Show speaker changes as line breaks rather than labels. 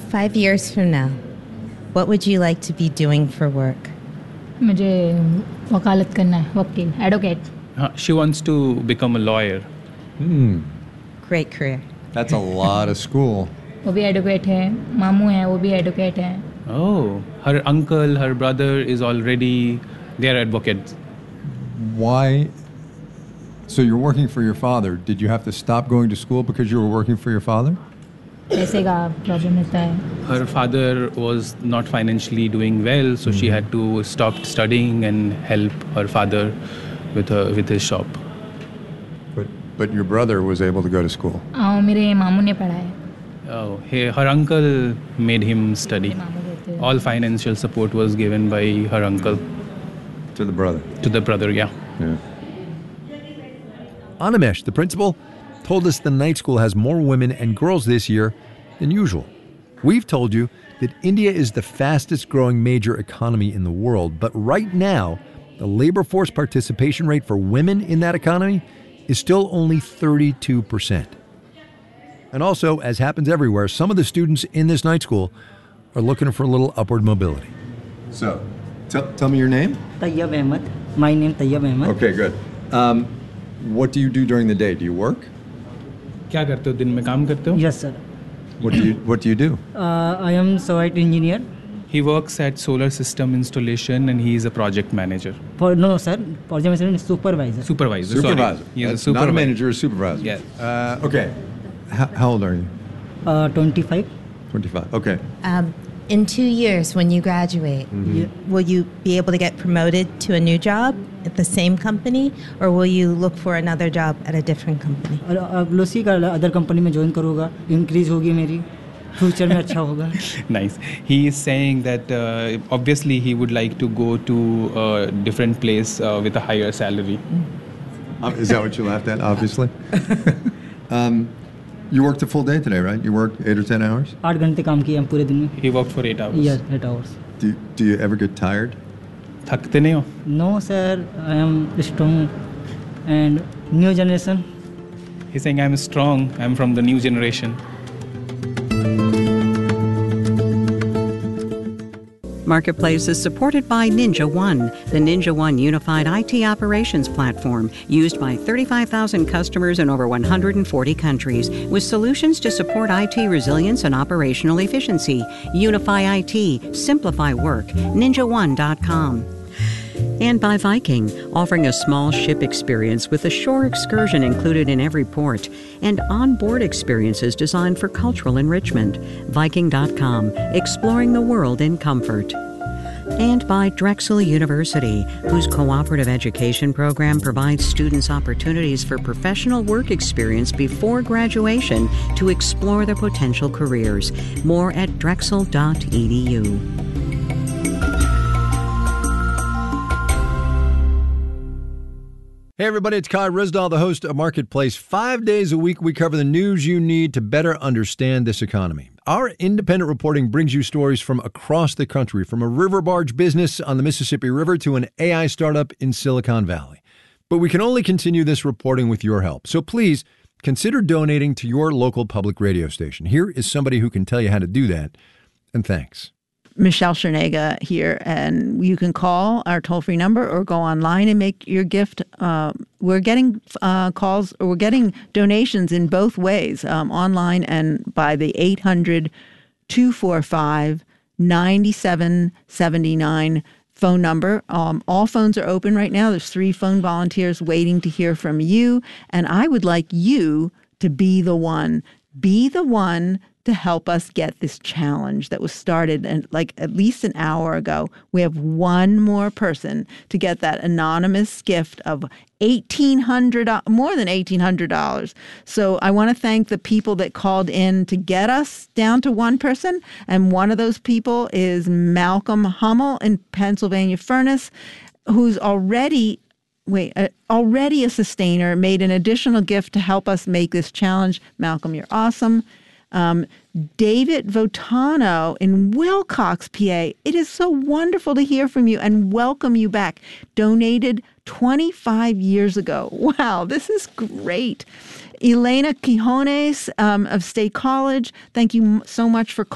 5 years from now, what would you like to be doing for work?
मुझे वकालत करना है, वकील, advocate.
She wants to become a lawyer.
Great career.
That's a lot of school.
वो भी advocate है, मामू हैं, वो भी एडवोकेट हैं.
Oh, her uncle, her brother is already, they are advocates.
Why? So you're working for your father. Did you have to stop going to school because you were working for your father?
पैसे का problem रहता है.
Her father was not financially doing well, so she had to stop studying and help her father with his shop.
But your brother was able to go to school.
मेरे मामू ने पढ़ाया.
Oh, her uncle made him study. All financial support was given by her uncle.
To the brother.
To the brother, yeah.
Animesh, the principal, told us the night school has more women and girls this year than usual. We've told you that India is the fastest growing major economy in the world, but right now, the labor force participation rate for women in that economy is still only 32%. And also, as happens everywhere, some of the students in this night school are looking for a little upward mobility.
So, tell me your name.
Tayyab Ahmed. My name Tayyab Ahmed.
Okay, good. What do you do during the day? Do you work?
क्या करते हो दिन में काम करते हो?
Yes, sir.
What do you do?
I am site engineer.
He works at solar system installation and he is a project manager.
No, sir. Project manager is supervisor.
Supervisor.
Supervisor.
Sorry. He is a
Not a
supervisor.
manager, a supervisor.
Yeah.
Okay. How old are you?
25.
25. Okay.
In 2 years, when you graduate, will you be able to get promoted to a new job at the same company, or will you look for another job at a different company?
Lucy का other company में join करूँगा, increase होगी मेरी, future में अच्छा होगा.
Nice. He is saying that obviously he would like to go to a different place with a higher salary.
Is that what you laughed at, obviously? You worked a full day today, right? You worked 8 or 10 hours?
8 घंटे काम किए हम पूरे दिन में.
He worked for 8 hours.
Yes, 8 hours.
Do you ever get tired?
थकते नहीं हो?
No, sir. I am strong and new generation.
He's saying I'm strong. I'm from the new generation.
Marketplace is supported by Ninja One, the Ninja One unified IT operations platform used by 35,000 customers in over 140 countries with solutions to support IT resilience and operational efficiency. Unify IT, simplify work, ninjaone.com. And by Viking, offering a small ship experience with a shore excursion included in every port and onboard experiences designed for cultural enrichment. Viking.com, exploring the world in comfort. And by Drexel University, whose cooperative education program provides students opportunities for professional work experience before graduation to explore their potential careers. More at drexel.edu.
Hey everybody, it's Kai Rizdal, the host of Marketplace. 5 days a week, we cover the news you need to better understand this economy. Our independent reporting brings you stories from across the country, from a river barge business on the Mississippi River to an AI startup in Silicon Valley. But we can only continue this reporting with your help. So please consider donating to your local public radio station. Here is somebody who can tell you how to do that. And thanks.
Michelle Chernega here, and you can call our toll-free number or go online and make your gift. We're getting calls, or we're getting donations in both ways, online and by the 800-245-9779 phone number. All phones are open right now. There's 3 phone volunteers waiting to hear from you, and I would like you to be the one. Be the one to help us get this challenge that was started at least an hour ago. We have one more person to get that anonymous gift of more than $1,800. So I want to thank the people that called in to get us down to one person. And one of those people is Malcolm Hummel in Pennsylvania Furnace, who's already a sustainer, made an additional gift to help us make this challenge. Malcolm, you're awesome. David Votano in Wilcox, PA. It is so wonderful to hear from you and welcome you back. Donated 25 years ago. Wow, this is great. Elena Quijones of State College, thank you so much for